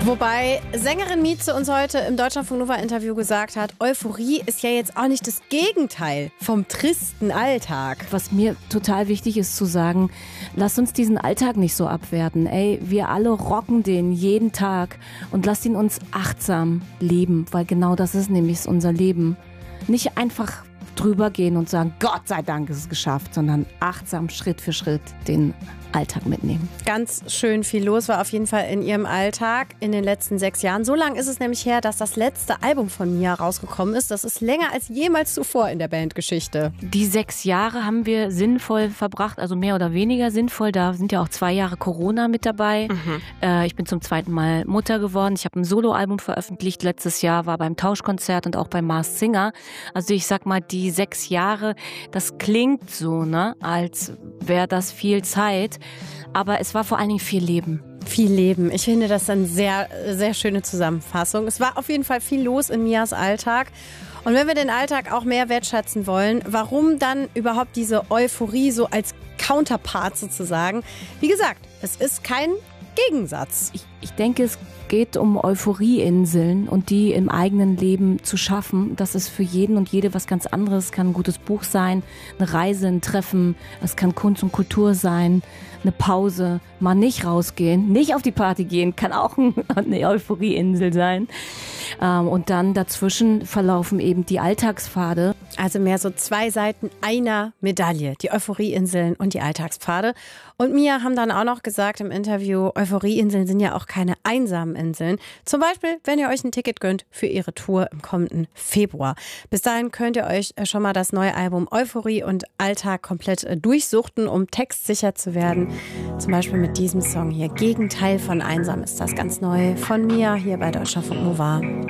Wobei Sängerin Mieze uns heute im Deutschlandfunk Nova Interview gesagt hat, Euphorie ist ja jetzt auch nicht das Gegenteil vom tristen Alltag. Was mir total wichtig ist zu sagen, lasst uns diesen Alltag nicht so abwerten. Ey, wir alle rocken den jeden Tag und lasst ihn uns achtsam leben, weil genau das ist nämlich unser Leben. Nicht einfach drüber gehen und sagen, Gott sei Dank ist es geschafft, sondern achtsam Schritt für Schritt den Alltag mitnehmen. Ganz schön viel los war auf jeden Fall in ihrem Alltag in den letzten 6 Jahren. So lange ist es nämlich her, dass das letzte Album von Mia rausgekommen ist. Das ist länger als jemals zuvor in der Bandgeschichte. Die 6 Jahre haben wir sinnvoll verbracht, also mehr oder weniger sinnvoll. Da sind ja auch 2 Jahre Corona mit dabei. Ich bin zum 2. Mal Mutter geworden. Ich habe ein Soloalbum veröffentlicht letztes Jahr, war beim Tauschkonzert und auch beim Masked Singer. Also ich sag mal, die 6 Jahre, das klingt so, ne, als wäre das viel Zeit. Aber es war vor allen Dingen viel Leben. Viel Leben. Ich finde das eine sehr, sehr schöne Zusammenfassung. Es war auf jeden Fall viel los in Mias Alltag. Und wenn wir den Alltag auch mehr wertschätzen wollen, warum dann überhaupt diese Euphorie so als Counterpart sozusagen? Wie gesagt, es ist kein Gegensatz. Ich denke, es geht um Euphorieinseln und die im eigenen Leben zu schaffen. Das ist für jeden und jede was ganz anderes. Es kann ein gutes Buch sein, eine Reise, ein Treffen. Es kann Kunst und Kultur sein, eine Pause, mal nicht rausgehen, nicht auf die Party gehen, kann auch eine Euphorieinsel sein. Und dann dazwischen verlaufen eben die Alltagspfade. Also mehr so 2 Seiten einer Medaille, die Euphorieinseln und die Alltagspfade. Und Mia haben dann auch noch gesagt im Interview, Euphorieinseln sind ja auch keine einsamen Inseln. Zum Beispiel, wenn ihr euch ein Ticket gönnt für ihre Tour im kommenden Februar. Bis dahin könnt ihr euch schon mal das neue Album Euphorie und Alltag komplett durchsuchten, um textsicher zu werden. Zum Beispiel mit diesem Song hier, Gegenteil von einsam ist das ganz neu von Mia hier bei Deutschlandfunk Nova.